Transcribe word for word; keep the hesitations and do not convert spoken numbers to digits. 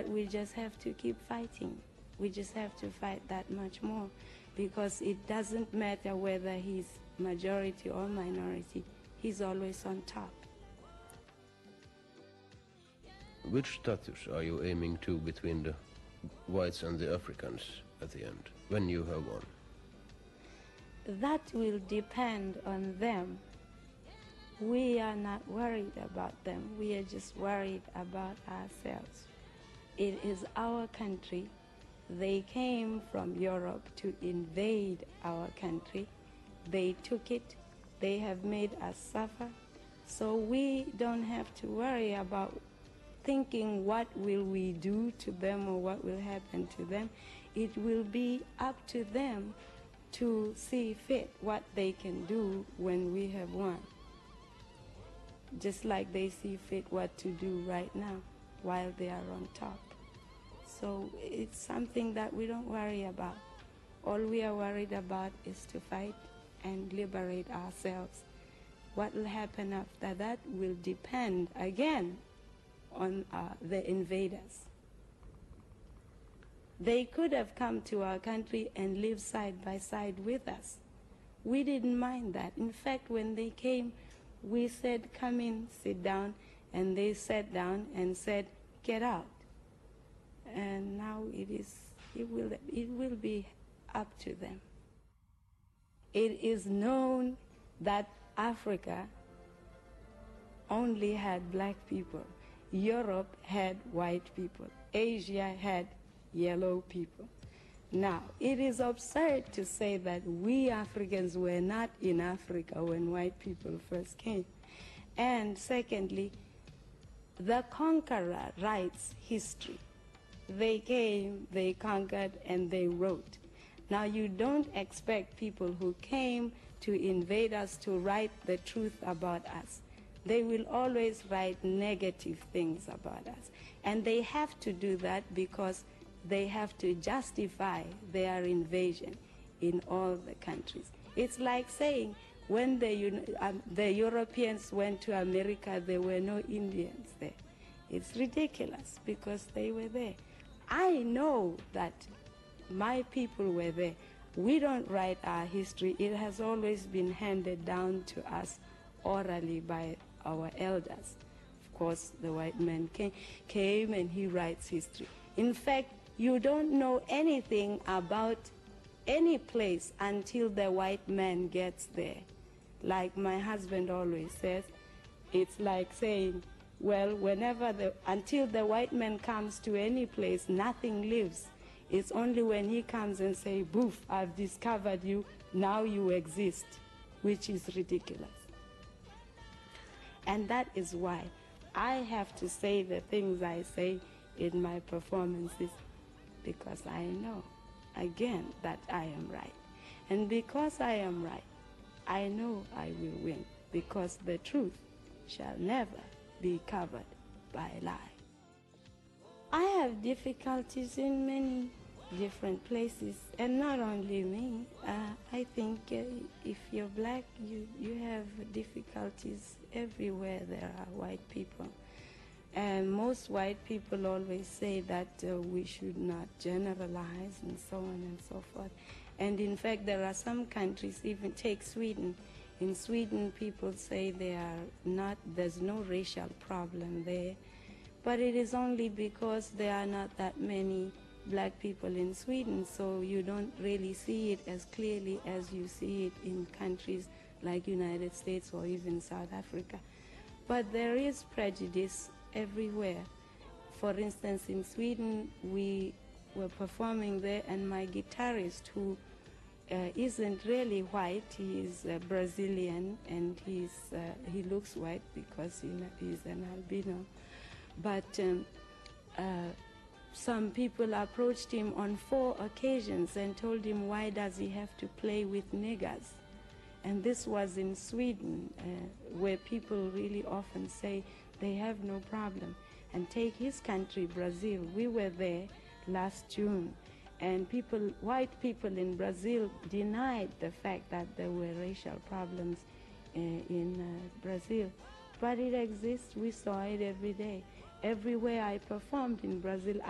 that we just have to keep fighting. We just have to fight that much more, because it doesn't matter whether he's majority or minority, he's always on top. Which status are you aiming to between the whites and the Africans at the end, when you have won? That will depend on them. We are not worried about them. We are just worried about ourselves. It is our country. They came from Europe to invade our country. They took it. They have made us suffer. So we don't have to worry about thinking what will we do to them or what will happen to them. It will be up to them to see fit what they can do when we have won. Just like they see fit what to do right now while they are on top. So it's something that we don't worry about. All we are worried about is to fight and liberate ourselves. What will happen after that will depend again on uh, the invaders. They could have come to our country and lived side by side with us. We didn't mind that. In fact, when they came, we said, come in, sit down, and they sat down and said, get out. And now it is, it will, it will be up to them. It is known that Africa only had black people. Europe had white people. Asia had yellow people. Now, it is absurd to say that we Africans were not in Africa when white people first came. And secondly, the conqueror writes history. They came, they conquered, and they wrote. Now, you don't expect people who came to invade us to write the truth about us. They will always write negative things about us. And they have to do that because they have to justify their invasion in all the countries. It's like saying when the, um, the Europeans went to America, there were no Indians there. It's ridiculous because they were there. I know that my people were there. We don't write our history. It has always been handed down to us orally by our elders. Of course, the white man came, came and he writes history. In fact, you don't know anything about any place until the white man gets there. Like my husband always says, it's like saying, well, whenever the, until the white man comes to any place, nothing lives. It's only when he comes and says, boof, I've discovered you, now you exist, which is ridiculous. And that is why I have to say the things I say in my performances, because I know, again, that I am right. And because I am right, I know I will win, because the truth shall never be covered by a lie. I have difficulties in many different places, and not only me. Uh, I think uh, if you're black, you, you have difficulties everywhere there are white people. And most white people always say that uh, we should not generalize and so on and so forth. And in fact, there are some countries, even take Sweden. In Sweden, people say they are not, there's no racial problem there. But it is only because there are not that many black people in Sweden, so you don't really see it as clearly as you see it in countries like United States or even South Africa. But there is prejudice everywhere. For instance, in Sweden, we were performing there, and my guitarist, who uh, isn't really white, he is uh, Brazilian, and he's, uh, he looks white because he, he's an albino. But um, uh, some people approached him on four occasions and told him, why does he have to play with niggers? And this was in Sweden, uh, where people really often say they have no problem. And take his country, Brazil. We were there last June, and people, white people in Brazil denied the fact that there were racial problems uh, in uh, Brazil. But it exists. We saw it every day. Everywhere I performed in Brazil,